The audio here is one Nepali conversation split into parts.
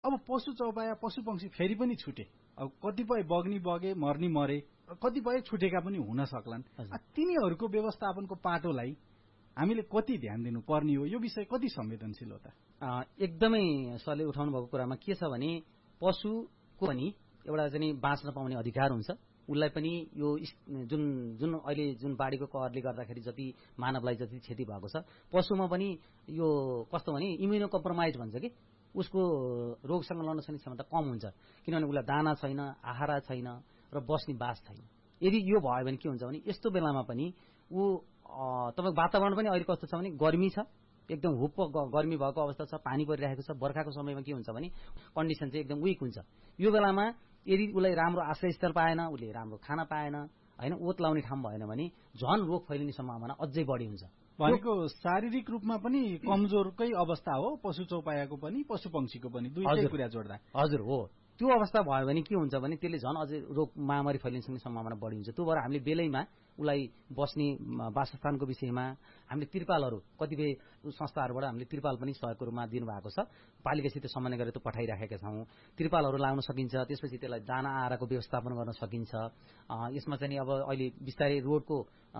अब पशु चौपाया पशु पंक्षी फेरि पनि छुटे, अब कतिपय बग्नी बगे, मर्नी मरे, कतिपय छुटेका पनि हुन सक्लान्। तिनीहरूको व्यवस्थापनको पाटोलाई हामीले कति ध्यान दिनुपर्ने हो, यो विषय कति संवेदनशील हो त? एकदमै सरले उठाउनु भएको कुरामा के छ भने पशुको पनि एउटा चाहिँ बाँच्न पाउने अधिकार हुन्छ। उसलाई पनि यो जुन अहिले जुन बाढीको कहरले गर्दाखेरि जति मानवलाई जति क्षति भएको छ, पशुमा पनि यो कस्तो भने इम्युनो कम्प्रोमाइज भन्छ कि उसको रोगसँग लड्न सक्ने क्षमता कम हुन्छ, किनभने उसलाई दाना छैन, आहारा छैन र बस्ने बास छैन। यदि यो भयो भने के हुन्छ भने यस्तो बेलामा पनि ऊ तपाईँको वातावरण पनि अहिले कस्तो छ भने गर्मी छ, एकदम हुप्प गर्मी भएको अवस्था छ, पानी परिरहेको छ। बर्खाको समयमा के हुन्छ भने कन्डिसन चाहिँ एकदम विक हुन्छ। यो बेलामा यदि उसलाई राम्रो आश्रयस्थल पाएन, उसले राम्रो खाना पाएन, होइन, ओत लाउने ठाउँ भएन भने झन् रोग फैलिने सम्भावना अझै बढी हुन्छ। भनेको शारीरिक रूपमा पनि कमजोरकै अवस्था हो पशु चौपायाको पनि पशु पंक्षीको पनि, दुईटै कुरा जोड्दा। हजुर हो, त्यो अवस्था भयो भने के हुन्छ भने त्यसले झन् अझै रोग महामारी फैलिन सक्ने सम्भावना बढी हुन्छ। त्यो भएर हामीले बेलैमा उसलाई बस्ने वासस्थानको विषयमा हामीले तिरपालहरू कतिपय संस्थाहरूबाट हामीले तिरपाल पनि सहयोगको रूपमा दिनुभएको छ। पालिकासित समन्वय गरेर त्यो पठाइराखेका छौँ। तिरपालहरू लाउन सकिन्छ, त्यसपछि त्यसलाई दाना आहाराको व्यवस्थापन गर्न सकिन्छ। यसमा चाहिँ अब अहिले बिस्तारै रोडको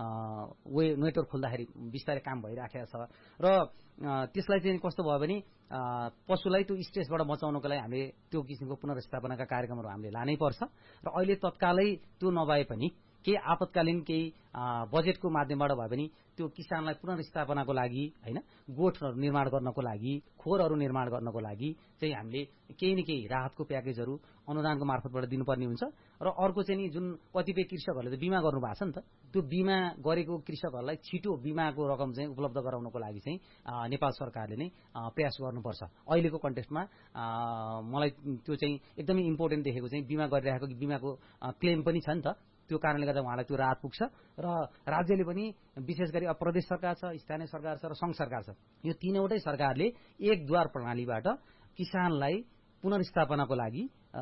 नेटवर्क खोल्दाखेरि बिस्तारै काम भइराखेको छ र त्यसलाई चाहिँ कस्तो भयो भने पशुलाई त्यो स्ट्रेसबाट बचाउनको लागि हामीले त्यो किसिमको पुनर्स्थापनाका कार्यक्रमहरू हामीले लानै पर्छ। र अहिले तत्कालै त्यो नभए पनि केही आपतकालीन केही बजेटको माध्यमबाट भए पनि त्यो किसानलाई पुनर्स्थापनाको लागि, होइन, गोठहरू निर्माण गर्नको लागि, खोरहरू निर्माण गर्नको लागि चाहिँ हामीले केही न केही राहतको प्याकेजहरू अनुदानको मार्फतबाट दिनुपर्ने हुन्छ। र अर्को चाहिँ नि जुन कतिपय कृषकहरूले त बिमा गर्नु भएको छ नि त, त्यो बिमा गरेको कृषकहरूलाई छिटो बिमाको रकम चाहिँ उपलब्ध गराउनको लागि चाहिँ नेपाल सरकारले नै प्रयास गर्नुपर्छ। अहिलेको कन्टेक्स्टमा मलाई त्यो चाहिँ एकदमै इम्पोर्टेन्ट देखेको चाहिँ बिमा गरिरहेको बिमाको क्लेम पनि छ नि त, त्यो कारणले गर्दा उहाँलाई त्यो राहत पुग्छ। र राज्यले पनि विशेष गरी अब प्रदेश सरकार छ, स्थानीय सरकार छ र सङ्घ सरकार छ, यो तीनवटै सरकारले एक द्वार प्रणालीबाट किसानलाई पुनर्स्थापनाको लागि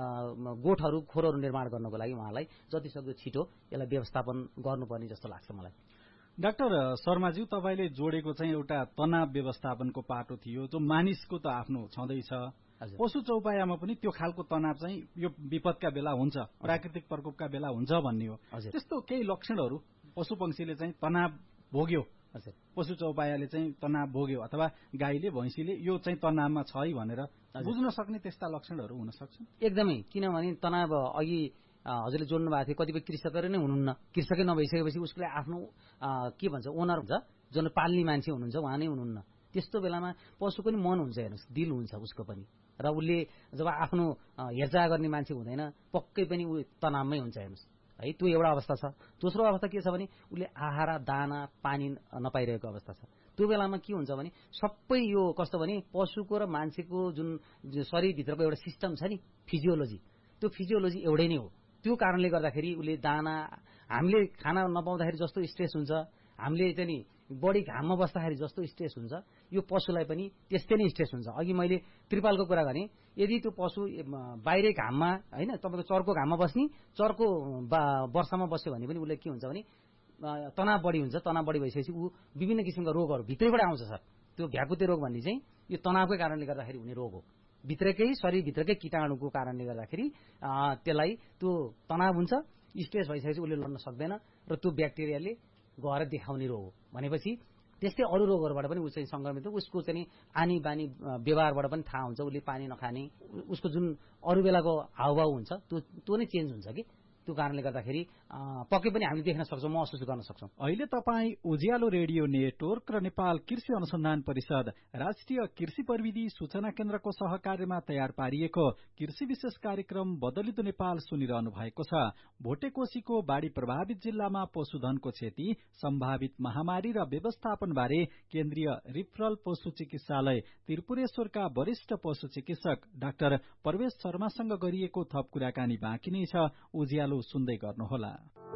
गोठहरू खोरहरू निर्माण गर्नको लागि उहाँलाई जतिसक्दो छिटो यसलाई व्यवस्थापन गर्नुपर्ने जस्तो लाग्छ मलाई। डाक्टर शर्माज्यू, तपाईँले जोडेको चाहिँ एउटा तनाव व्यवस्थापनको पाटो थियो, जो मानिसको त आफ्नो छँदैछ। पशु चौपायामा पनि त्यो खालको तनाव चाहिँ यो विपदका बेला हुन्छ, प्राकृतिक प्रकोपका बेला हुन्छ भन्ने हो। त्यस्तो केही लक्षणहरू पशु पंक्षीले चाहिँ तनाव भोग्यो, पशु चौपायाले चाहिँ तनाव भोग्यो अथवा गाईले भैँसीले यो चाहिँ तनावमा छ है भनेर बुझ्न सक्ने त्यस्ता लक्षणहरू हुन सक्छन्? एकदमै, किनभने तनाव अघि हजुरले जोड्नु भएको थियो, कतिपय कृषकहरू नै हुनुहुन्न, कृषकै नभइसकेपछि उसले आफ्नो के भन्छ ओनर हुन्छ, जुन पाल्ने मान्छे हुनुहुन्छ उहाँ नै हुनुहुन्न। त्यस्तो बेलामा पशुको पनि मन हुन्छ, हेर्नुहोस्, दिल हुन्छ उसको पनि, र उसले जब आफ्नो हेरचाह गर्ने मान्छे हुँदैन पक्कै पनि ऊ तनावमै हुन्छ, हेर्नुहोस् है। त्यो एउटा अवस्था छ। दोस्रो अवस्था के छ भने उसले आहारा दाना पानी नपाइरहेको अवस्था छ। त्यो बेलामा के हुन्छ भने सबै यो कस्तो भने पशुको र मान्छेको जुन शरीरभित्रको एउटा सिस्टम छ नि, फिजियोलोजी, त्यो फिजियोलोजी एउटै नै हो। त्यो कारणले गर्दाखेरि उसले दाना, हामीले खाना नपाउँदाखेरि जस्तो स्ट्रेस हुन्छ, हामीले चाहिँ नि बढी घाममा बस्दाखेरि जस्तो स्ट्रेस हुन्छ, यो पशुलाई पनि त्यस्तै नै स्ट्रेस हुन्छ। अघि मैले त्रिपालको कुरा गरेँ, यदि त्यो पशु बाहिरै घाममा, होइन, तपाईँको चर्को घाममा बस्ने, चर्को वर्षामा बस्यो भने पनि उसले के हुन्छ भने तनाव बढी हुन्छ। तनाव बढी भइसकेपछि ऊ विभिन्न किसिमका रोगहरू भित्रैबाट आउँछ सर। त्यो भ्याकुते रोग भन्ने चाहिँ यो तनावकै कारणले गर्दाखेरि हुने रोग हो। भित्रकै शरीरभित्रकै कीटाणुको कारणले गर्दाखेरि त्यसलाई त्यो तनाव हुन्छ, स्ट्रेस भइसकेपछि उसले लड्न सक्दैन र त्यो ब्याक्टेरियाले गएर देखाउने रोग हो। भनेपछि त्यस्तै अरू रोगहरूबाट पनि ऊ चाहिँ संक्रमित, उसको चाहिँ आनी बानी व्यवहारबाट पनि थाहा हुन्छ, उसले पानी नखाने, उसको जुन अरू बेलाको हावभाव हुन्छ त्यो नै चेन्ज हुन्छ कि। त्यो कारणले गर्दाखेरि पक्कै पनि हामीले देख्न सक्छौँ, महसुस गर्न सक्छौँ। अहिले तपाईँ उज्यालो रेडियो नेटवर्क र नेपाल कृषि अनुसन्धान परिषद राष्ट्रिय कृषि प्रविधि सूचना केन्द्रको सहकार्यमा तयार पारिएको कृषि विशेष कार्यक्रम बदलिदो नेपाल सुनिरहनु भएको छ। भोटेकोशीको बाढ़ी प्रभावित जिल्लामा पशुधनको क्षति, सम्भावित महामारी र व्यवस्थापन बारे केन्द्रीय रिफरल पशु चिकित्सालय त्रिपुरेश्वरका वरिष्ठ पशु चिकित्सक डाक्टर प्रवेश शर्मासँग गरिएको थप कुराकानी बाँकी नै छ। उज्यालो सुन्दै गर्नुहोला।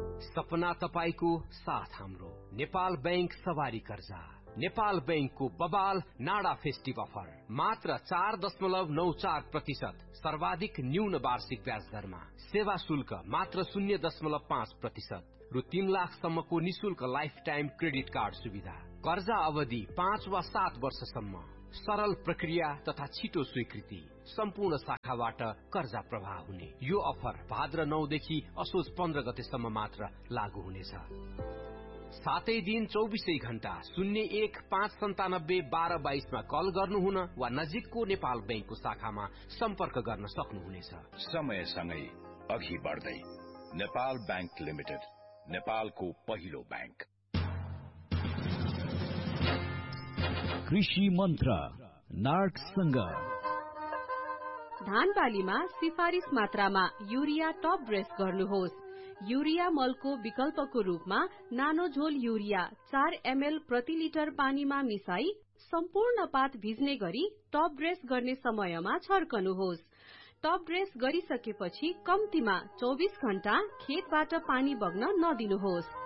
सपना तपाईको साथ हाम्रो नेपाल बैंक सवारी कर्जा। नेपाल बैंकको बबाल नाडा फेस्टिभ अफर मात्र 4.94% सर्वाधिक न्यून वार्षिक ब्याज दरमा, सेवा शुल्क मात्र 0.5% रु 3 लाखसम्मको निशुल्क लाइफ टाइम क्रेडिट कार्ड सुविधा, कर्जा अवधि 5 वा 7 वर्षसम्म, सरल प्रक्रिया तथा छिटो स्वीकृति, सम्पूर्ण शाखाबाट कर्जा प्रवाह हुने। यो अफर भाद्र 9 देखि असोज 15 गतेसम्म मात्र लागू हुनेछ। 7 दिन 24 घण्टा 01-597-1222 मा कल गर्नुहुन वा नजिकको नेपाल बैंकको शाखामा सम्पर्क गर्न सक्नुहुनेछ। समयसँगै अघि बढ्दै नेपाल बैंक लिमिटेड, नेपालको पहिलो बैंक। कृषि मन्त्र नार्कसँग धान बालीमा सिफारिस मात्रामा युरिया टप ड्रेस गर्नुहोस्। युरिया मलको विकल्पको रूपमा नानो झोल युरिया 4 ml प्रति लिटर पानीमा मिसाई सम्पूर्ण पात भिज्ने गरी टप ड्रेस गर्ने समयमा छर्कनुहोस्। टप ड्रेस गरिसकेपछि कम्तीमा 24 घण्टा खेतबाट पानी बग्न नदिनुहोस्।